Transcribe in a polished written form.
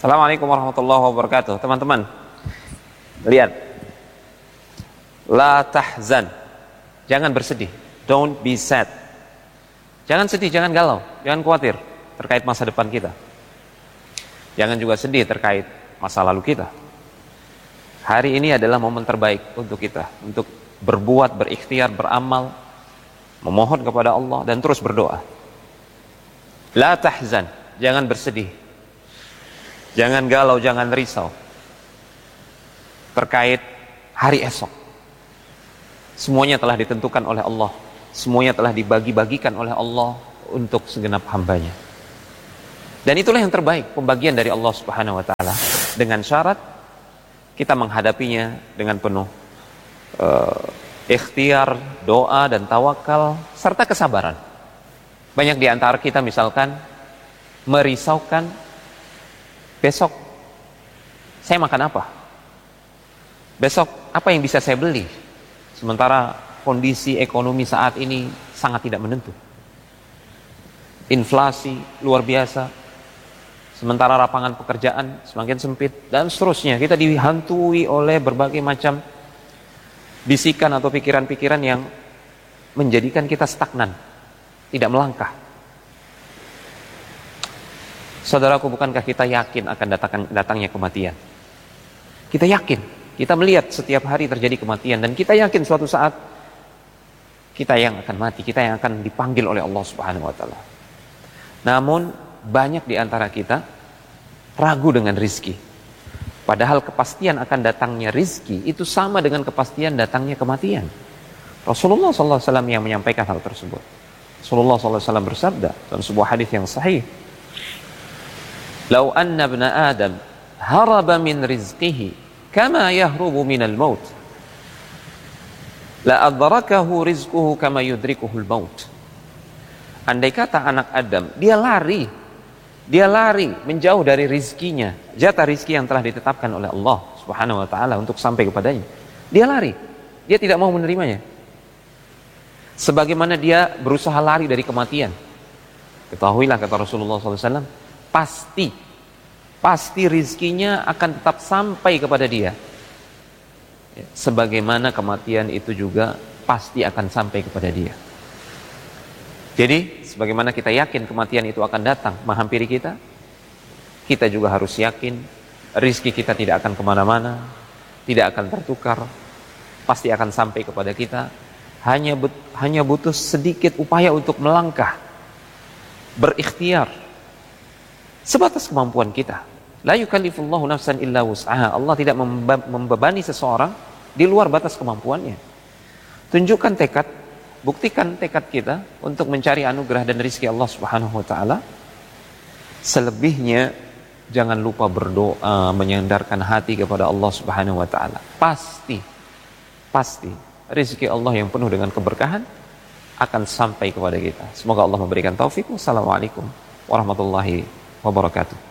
Assalamualaikum warahmatullahi wabarakatuh. Teman-teman, lihat. La tahzan. Jangan bersedih. Don't be sad. Jangan sedih, jangan galau, jangan khawatir terkait masa depan kita. Jangan juga sedih terkait masa lalu kita. Hari ini adalah momen terbaik untuk kita, untuk berbuat, berikhtiar, beramal, memohon kepada Allah dan terus berdoa. La tahzan. Jangan bersedih. Jangan galau, jangan risau terkait hari esok. Semuanya telah ditentukan oleh Allah. Semuanya telah dibagi-bagikan oleh Allah untuk segenap hambanya. Dan itulah yang terbaik, pembagian dari Allah Subhanahu wa ta'ala. Dengan syarat kita menghadapinya dengan penuh ikhtiar, doa dan tawakal serta kesabaran. Banyak di antara kita misalkan merisaukan, besok saya makan apa? Besok apa yang bisa saya beli? Sementara kondisi ekonomi saat ini sangat tidak menentu. Inflasi luar biasa. Sementara lapangan pekerjaan semakin sempit dan seterusnya. Kita dihantui oleh berbagai macam bisikan atau pikiran-pikiran yang menjadikan kita stagnan, tidak melangkah. Saudaraku, bukankah kita yakin akan datangnya kematian? Kita yakin, kita melihat setiap hari terjadi kematian, dan kita yakin suatu saat kita yang akan mati, kita yang akan dipanggil oleh Allah Subhanahu wa ta'ala. Namun banyak di antara kita ragu dengan rizki. Padahal kepastian akan datangnya rizki itu sama dengan kepastian datangnya kematian. Rasulullah SAW yang menyampaikan hal tersebut. Rasulullah SAW bersabda dalam sebuah hadis yang sahih, "Lau anna ibna Adam haraba min rizqihi kama yahrubu minal maut, la adrakahu rizquhu kama yudrikuhul maut." Andai kata anak Adam, dia lari menjauh dari rizkinya, jatah rizki yang telah ditetapkan oleh Allah Subhanahu wa ta'ala untuk sampai kepadanya. Dia lari, dia tidak mau menerimanya. Sebagaimana dia berusaha lari dari kematian. Ketahuilah, kata Rasulullah SAW, pasti rizkinya akan tetap sampai kepada dia. Sebagaimana kematian itu juga pasti akan sampai kepada dia. Jadi, sebagaimana kita yakin kematian itu akan datang menghampiri kita, kita juga harus yakin rizki kita tidak akan kemana-mana, tidak akan tertukar, pasti akan sampai kepada kita. Hanya butuh sedikit upaya untuk melangkah, berikhtiar sebatas kemampuan kita. La yukallifullahu nafsan illa wus'aha. Allah tidak membebani seseorang di luar batas kemampuannya. Tunjukkan tekad, buktikan tekad kita untuk mencari anugerah dan rizki Allah Subhanahu wa ta'ala. Selebihnya jangan lupa berdoa, menyandarkan hati kepada Allah Subhanahu wa ta'ala. Pasti rizki Allah yang penuh dengan keberkahan akan sampai kepada kita. Semoga Allah memberikan taufik. Wassalamualaikum warahmatullahi wabarakatuh.